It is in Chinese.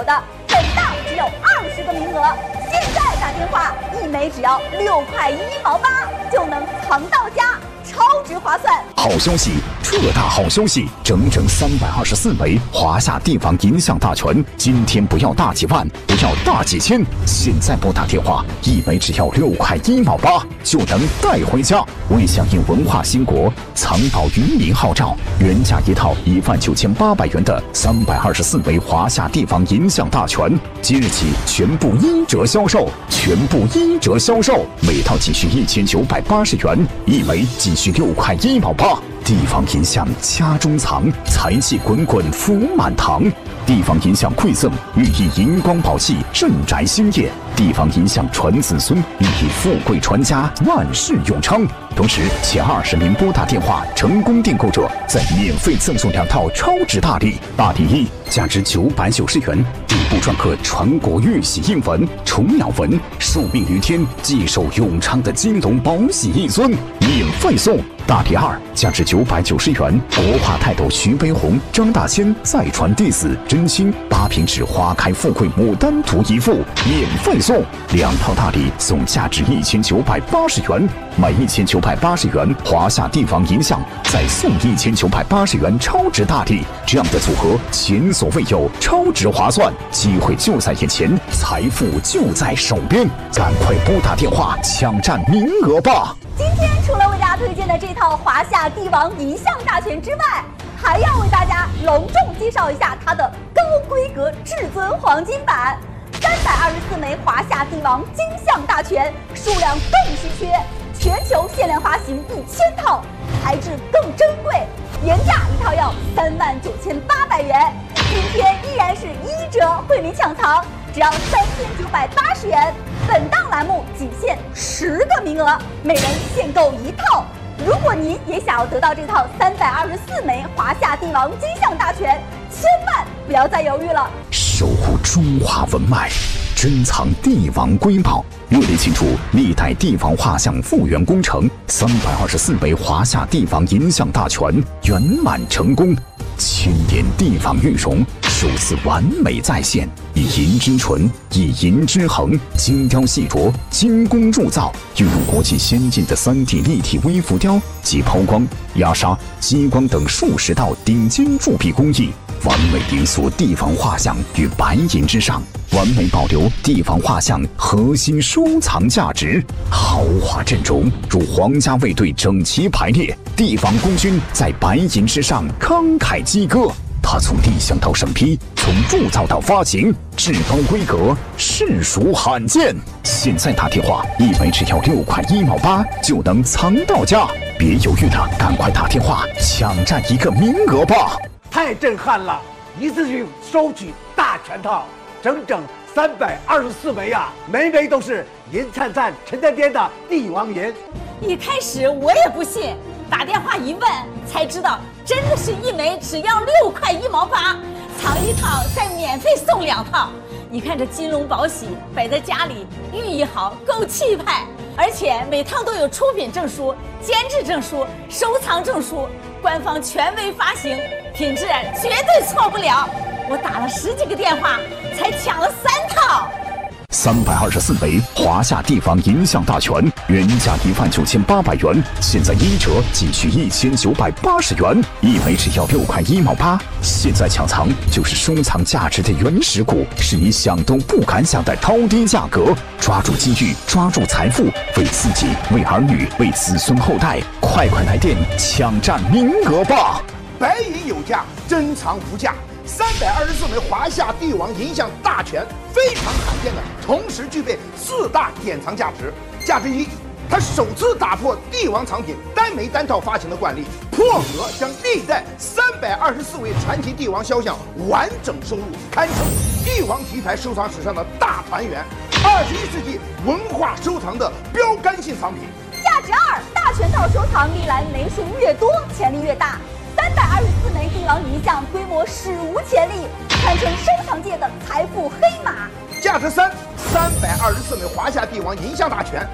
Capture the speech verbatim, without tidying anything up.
的，本档只有二十个名额，现在打电话一枚只要六块一毛八就能藏到家，超值划算。 好消息，特大好消息，整整三百二十四枚华夏帝王银像大全，今天不要大几万，不要大几千，现在拨打电话，一枚只要六块一毛八就能带回家。为响应文化兴国，藏宝于民号召，原价一套一万九千八百元的三百二十四枚华夏帝王银像大全，即日起全部一折销售，全部一折销售，每套仅需一千九百八十元，一枚仅需六块一毛八。帝王银像家中藏，财气滚滚福满堂。帝王银像馈赠，寓意银光宝气，镇宅兴业。帝王银像传子孙，寓意富贵传家，万事永昌。同时，前二十名拨打电话成功订购者，再免费赠送两套超值大礼。大礼一，价值九百九十元，底部篆刻传国玉玺印文、虫鸟纹，寿命于天，既寿永昌的金龙宝玺一尊，免费送。大礼二，价值九百九十元，国画泰斗徐悲鸿、张大千再传弟子真心八品纸花开富贵牡丹图一幅，免费送。两套大礼送价值一千九百八十元，买一千九百八十元华夏帝王银像，再送一千九百八十元超值大礼，这样的组合前所未有，超值划算，机会就在眼前，财富就在手边，赶快拨打电话抢占名额吧！ 今天除了为大家推荐的这套华夏帝王银像大全之外，还要为大家隆重介绍一下它的高规格至尊黄金版。三百二十四枚华夏帝王金像大全，数量更稀缺，全球限量发行一千套，材质更珍贵，原价一套要三万九千八百元，今天依然是一折惠民抢藏，只要三千九百八十元。本档栏目仅限十个名额，每人限购一套。如果您也想要得到这套三百二十四枚华夏帝王金像大全，千万不要再犹豫了。 守护中华文脉，珍藏帝王瑰宝，热烈庆祝历代帝王画像复原工程三百二十四枚华夏帝王银像大全圆满成功，千年帝王玉容首次完美再现，以银之纯，以银之衡，精雕细琢，精工铸造，运用国际先进的 三 D 立体微浮雕及抛光、压砂、激光等数十道顶尖铸币工艺，完美凝塑帝王画像于白银之上，完美保留帝王画像核心收藏价值。豪华阵容如皇家卫队整齐排列，帝王功勋在白银之上慷慨激歌。它从立项到审批，从铸造到发行，至高规格，实属罕见。现在打电话，一枚只要六块一毛八就能藏到家，别犹豫了，赶快打电话抢占一个名额吧！ 太震撼了！一次性收取大全套，整整三百二十四枚啊，枚枚都是银灿灿、沉甸甸的帝王银。 一开始我也不信，打电话一问才知道，真的是一枚只要六块一毛八，藏一套再免费送两套。你看这金龙宝玺摆在家里，寓意好，够气派。而且每套都有出品证书、监制证书、收藏证书，官方权威发行，品质绝对错不了。我打了十几个电话，才抢了三套。 三百二十四枚华夏帝王银像大全，原价一万九千八百元，现在一折仅需一千九百八十元，一枚只要六块一毛八。现在抢藏就是收藏价值的原始股，是你想都不敢想的超低价格。抓住机遇，抓住财富，为自己、为儿女、为子孙后代，快快来电抢占名额吧！ 白银有价，珍藏无价。三百二十四枚华夏帝王银像大全，非常罕见的，同时具备四大典藏价值。价值一，它首次打破帝王藏品单枚单套发行的惯例，破格将历代三百二十四位传奇帝王肖像完整收录，堪称帝王题材收藏史上的大团圆，二十一世纪文化收藏的标杆性藏品。 价值二，大全套收藏历来枚数越多，潜力越大。三百二十四枚帝王银像规模史无前例，堪称收藏界的财富黑马。 价值三，三百二十四枚华夏帝王银像大全，